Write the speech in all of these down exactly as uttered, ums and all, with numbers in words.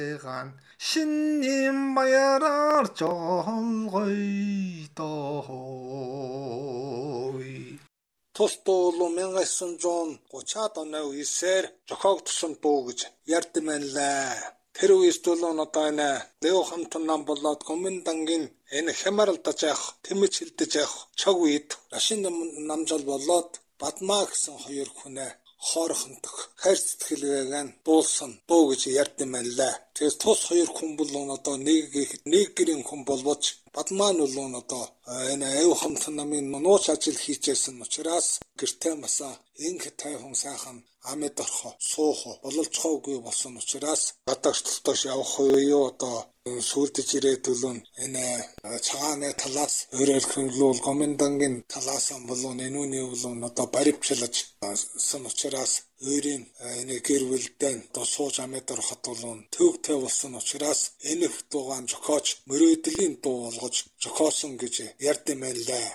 신님 баяраар жолгойдоо. Тус дуу мянга девятьсот тридцать оны үеэр зохиогдсон дуу гэж ярьд мэнлээ. Тэр үеэс дулуун одоо энэ Лео хамтан нам болоод Гоминдангийн энэ хямралдаж явах, тэмэж хилдэж явах цаг үед Рашин намжал болоод Бадмаа гэсэн хоёр хүнээ хоорхондох хайр сэтгэлгээгээ дуулсан дуу гэж ярьд мэнлээ. Тэгэхээр тус хоёр хүн бол одоо нэг нэг гэрийн хүн болвоч Бадмаа нь бол одоо энэ Лео хамтан намын нууц ажил хийжсэн учраас гэртээ масаа инх тайван сайхан амьд орхо суух бололцохоогүй болсон учраас гадагш толтош явах уу одоо сүлдэж ирээдүүлэн энэ цагааны талаас өөрөлдөл Гоминдангийн талаас нь болон энүүний болон одоо баривчлаж сан учраас өөрийн энэ гэр бүлдэн одоо сууж амьд ороход болон төвтэй болсон учраас энэ их дуугаан зохиож мөрөөдлийн дуу болгож зохиосон гэж ярьд мэлээ.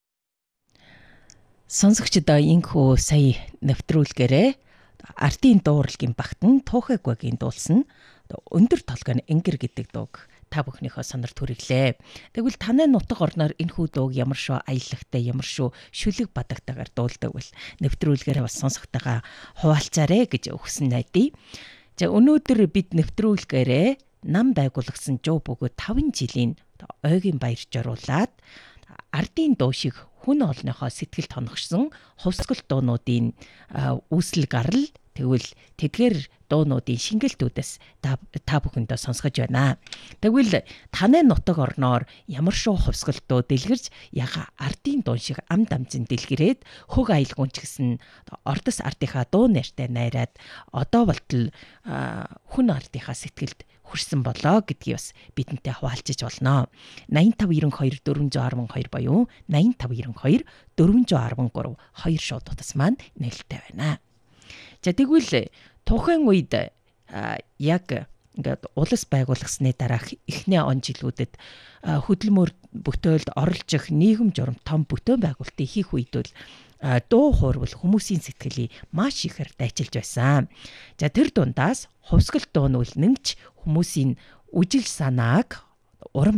Сонсогчдоо инхүү сая нэвтрүүлгээрээ артын дууралгийн багтан Туухайгвагийн дуулсан өндөр толгойн энгэр гэдэг дууг та бүхнийхөө сонор түрэглээ. Тэгвэл танай нутаг орноор энэхүү дууг ямар шүү аялагтай, ямар шүү шүлэг бадагтайгаар дуулдаг бол нэвтрүүлгээрээ бас сонсогтойгоо хуваалцаарэ гэж өгсөн найдаа. За өнөөдөр бид нэвтрүүлгээрээ нам байгуулсан жуу бөгөөд таван жилийн ойгийн баяр жаруулад ардын дуу шиг хүн олныхоо сэтгэл тоногшсон хувьсгал дуунуудын үүсэл гарал тэгвэл тэдгээр дуунуудын шингэлтүүдээс та бүхэндээ сонсгож байна. Тэгвэл танай нутаг орноор ямар шүү хувьсгал дуу дэлгэрж яга ардын дуун шиг ам дамжин дэлгэрээд хөг аялгуун ч гэсэн ордос ардынхаа дуу нэртэй найраад одоо болтол хүн ардынхаа сэтгэлд хүрсэн болоо гэдгийг бас бидэнтэй хуваалцаж болно. найман тав девяносто хоёр дөрвөн арван хоёр буюу найман тав девяносто хоёр дөрвөн арван гурав хоёр шууд утас маань нээлттэй байна. За тэгвэл тухайн үед яг ингээд улс байгуулагдсны дараах эхний он жилүүдэд хөдөлмөр бүтээлд оролж их нийгэм журам том бүтээн байгуулалтыг хийх үед бол дуу хуурвал хүмүүсийн сэтгэлийг маш ихээр дайчилж байсан. За тэр дундаас хувьсгал дуу нь үл нэгч хүмүүсийн үжил санааг урам